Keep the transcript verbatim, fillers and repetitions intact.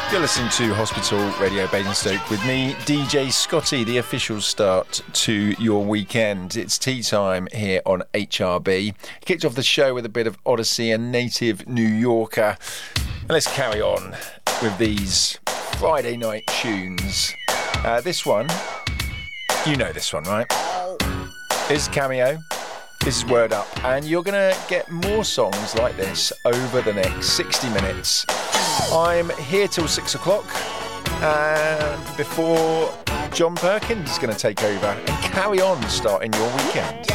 You're listening to Hospital Radio Basingstoke with me, D J Scotty, the official start to your weekend. It's tea time here on H R B. Kicked off the show with a bit of Odyssey and Native New Yorker. And let's carry on with these Friday night tunes. Uh, this one, you know this one, right? This is Cameo. This is Word Up. And you're going to get more songs like this over the next sixty minutes. I'm here till six o'clock, and before John Perkins is going to take over and carry on starting your weekend.